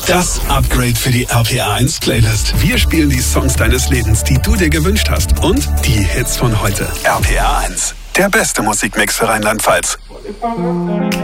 Das Upgrade für die RPA 1 Playlist. Wir spielen die Songs deines Lebens, die du dir gewünscht hast. Und die Hits von heute. RPA 1. Der beste Musikmix für Rheinland-Pfalz.